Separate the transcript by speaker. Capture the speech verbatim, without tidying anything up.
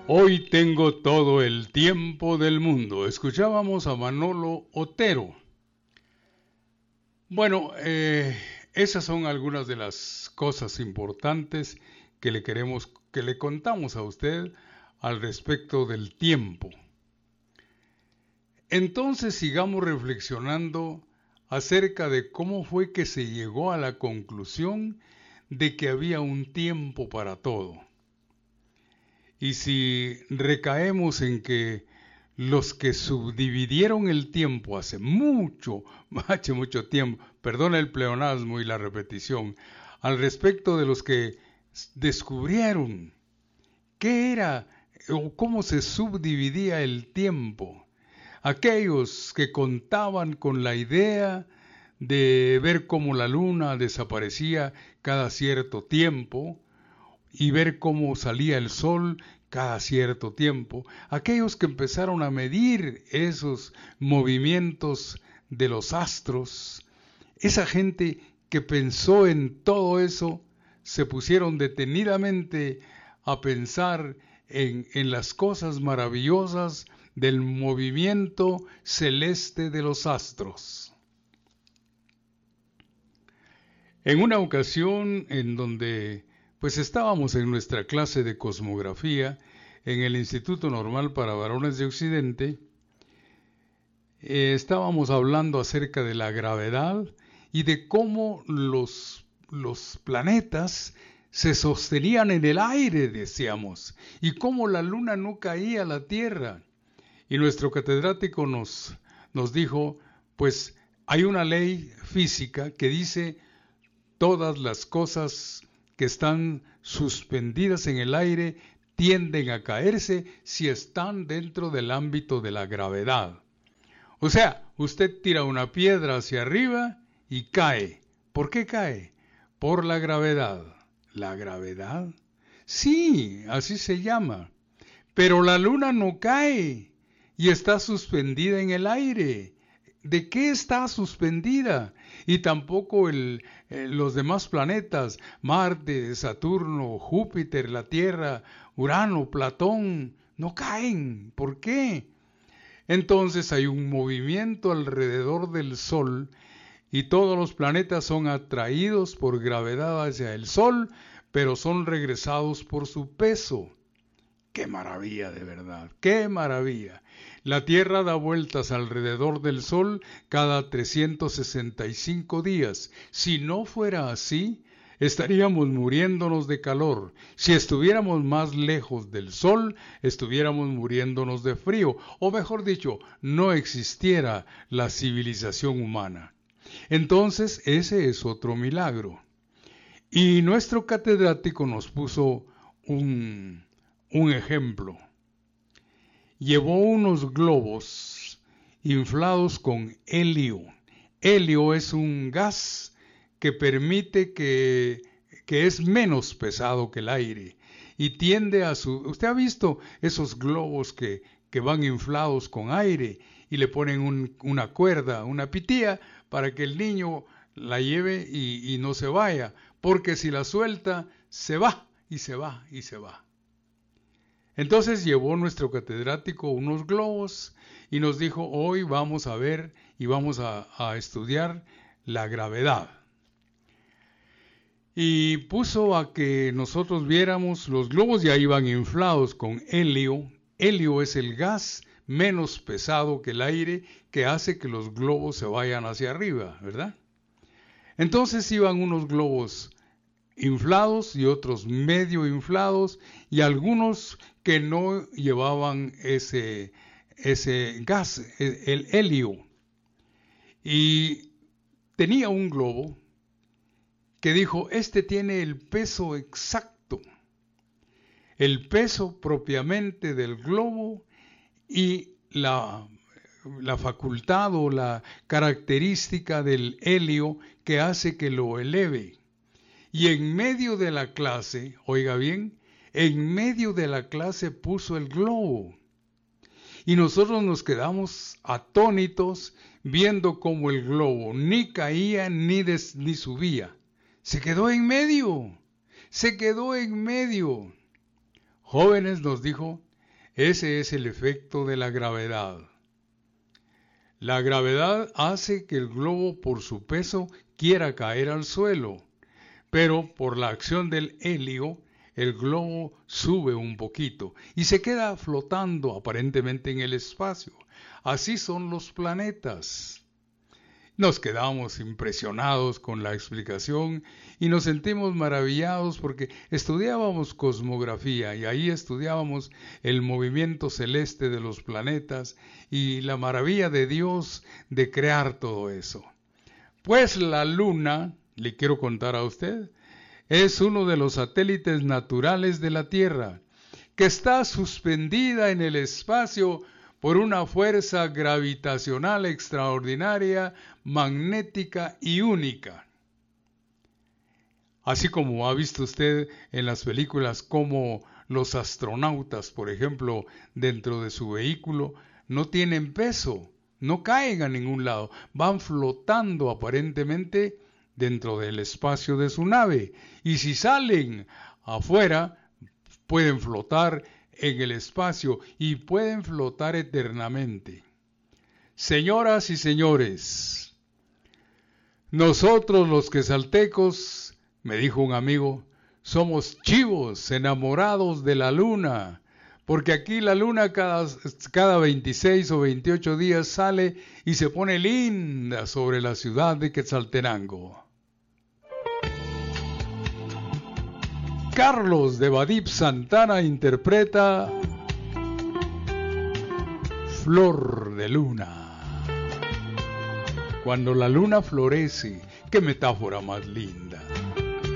Speaker 1: Hoy tengo todo el tiempo del mundo. Escuchábamos a Manolo Otero. Bueno, eh, esas son algunas de las cosas importantes que le queremos, que le contamos a usted al respecto del tiempo. Entonces sigamos reflexionando acerca de cómo fue que se llegó a la conclusión de que había un tiempo para todo. Y si recaemos en que los que subdividieron el tiempo hace mucho, hace mucho tiempo, perdona el pleonasmo y la repetición, al respecto de los que descubrieron qué era o cómo se subdividía el tiempo, aquellos que contaban con la idea de ver cómo la luna desaparecía cada cierto tiempo, y ver cómo salía el sol cada cierto tiempo, aquellos que empezaron a medir esos movimientos de los astros, esa gente que pensó en todo eso, se pusieron detenidamente a pensar en, en las cosas maravillosas del movimiento celeste de los astros. En una ocasión en donde pues estábamos en nuestra clase de cosmografía en el Instituto Normal para Varones de Occidente. Eh, estábamos hablando acerca de la gravedad y de cómo los, los planetas se sostenían en el aire, decíamos, y cómo la luna no caía a la Tierra. Y nuestro catedrático nos, nos dijo, pues hay una ley física que dice todas las cosas que están suspendidas en el aire tienden a caerse si están dentro del ámbito de la gravedad. O sea, usted tira una piedra hacia arriba y cae. ¿Por qué cae? Por la gravedad. ¿La gravedad? Sí, así se llama. Pero la luna no cae y está suspendida en el aire. ¿De qué está suspendida? Y tampoco el, eh, los demás planetas, Marte, Saturno, Júpiter, la Tierra, Urano, Platón, no caen. ¿Por qué? Entonces hay un movimiento alrededor del Sol y todos los planetas son atraídos por gravedad hacia el Sol, pero son regresados por su peso. ¡Qué maravilla de verdad! ¡Qué maravilla! La Tierra da vueltas alrededor del Sol cada trescientos sesenta y cinco días. Si no fuera así, estaríamos muriéndonos de calor. Si estuviéramos más lejos del Sol, estuviéramos muriéndonos de frío. O mejor dicho, no existiera la civilización humana. Entonces, ese es otro milagro. Y nuestro catedrático nos puso un... Un ejemplo, llevó unos globos inflados con helio. Helio es un gas que permite que, que es menos pesado que el aire y tiende a su... Usted ha visto esos globos que, que van inflados con aire y le ponen un, una cuerda, una pitía, para que el niño la lleve y, y no se vaya, porque si la suelta, se va y se va y se va. Entonces llevó nuestro catedrático unos globos y nos dijo, hoy vamos a ver y vamos a, a estudiar la gravedad. Y puso a que nosotros viéramos, los globos ya iban inflados con helio. Helio es el gas menos pesado que el aire que hace que los globos se vayan hacia arriba, ¿verdad? Entonces iban unos globos inflados y otros medio inflados y algunos que no llevaban ese, ese gas, el helio. Y tenía un globo que dijo, este tiene el peso exacto, el peso propiamente del globo y la, la facultad o la característica del helio que hace que lo eleve. Y en medio de la clase, oiga bien, en medio de la clase puso el globo. Y nosotros nos quedamos atónitos viendo cómo el globo ni caía ni, des, ni subía. Se quedó en medio, se quedó en medio. Jóvenes, nos dijo, Ese es el efecto de la gravedad. La gravedad hace que el globo por su peso quiera caer al suelo, pero por la acción del helio, el globo sube un poquito y se queda flotando aparentemente en el espacio. Así son los planetas. Nos quedamos impresionados con la explicación y nos sentimos maravillados porque estudiábamos cosmografía y ahí estudiábamos el movimiento celeste de los planetas y la maravilla de Dios de crear todo eso. Pues la Luna, le quiero contar a usted, es uno de los satélites naturales de la Tierra, que está suspendida en el espacio por una fuerza gravitacional extraordinaria, magnética y única. Así como ha visto usted en las películas cómo los astronautas, por ejemplo, dentro de su vehículo, no tienen peso, no caen a ningún lado, van flotando aparentemente dentro del espacio de su nave. Y si salen afuera, pueden flotar en el espacio y pueden flotar eternamente. Señoras y señores, nosotros los quetzaltecos, me dijo un amigo, somos chivos enamorados de la luna, porque aquí la luna cada, cada veintiséis o veintiocho días sale y se pone linda sobre la ciudad de Quetzaltenango. Carlos de Badip Santana interpreta Flor de Luna. Cuando la luna florece, qué metáfora más linda.